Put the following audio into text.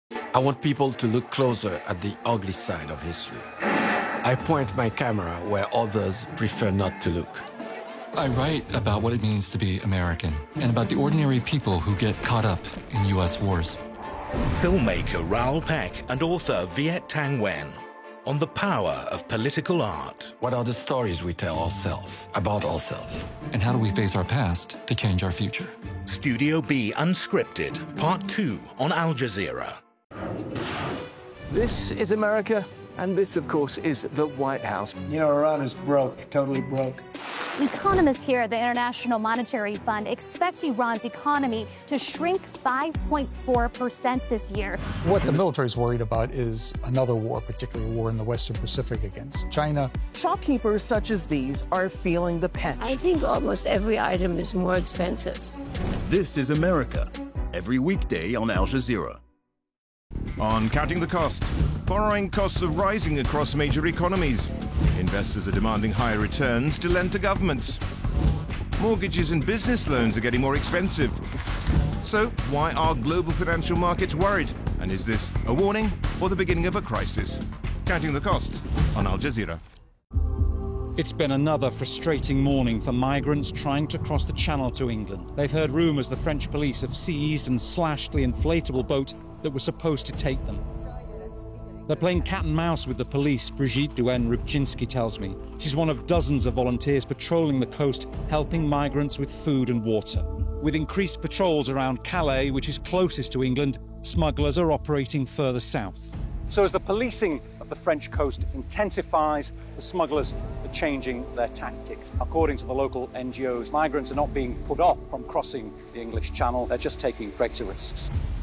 I want people to look closer at the ugly side of history. I point my camera where others prefer not to look. I write about what it means to be American and about the ordinary people who get caught up in U.S. wars. Filmmaker Raoul Peck and author Viet Thanh Nguyen on the power of political art. What are the stories we tell ourselves about ourselves? And how do we face our past to change our future? Studio B Unscripted, Part 2 on Al Jazeera. This is America, and this, of course, is the White House. You know, Iran is broke, totally broke. Economists here at the International Monetary Fund expect Iran's economy to shrink 5.4% this year. What the military is worried about is another war, particularly a war in the Western Pacific against China. Shopkeepers such as these are feeling the pinch. I think almost every item is more expensive. This is America, every weekday on Al Jazeera. On Counting the Cost, borrowing costs are rising across major economies. Investors are demanding higher returns to lend to governments. Mortgages and business loans are getting more expensive. So why are global financial markets worried? And is this a warning or the beginning of a crisis? Counting the Cost on Al Jazeera. It's been another frustrating morning for migrants trying to cross the Channel to England. They've heard rumours the French police have seized and slashed the inflatable boat that was supposed to take them. They're playing cat and mouse with the police, Brigitte Duhen-Rybczynski tells me. She's one of dozens of volunteers patrolling the coast, helping migrants with food and water. With increased patrols around Calais, which is closest to England, smugglers are operating further south. So as the policing of the French coast intensifies, the smugglers are changing their tactics. According to the local NGOs, migrants are not being put off from crossing the English Channel, they're just taking greater risks.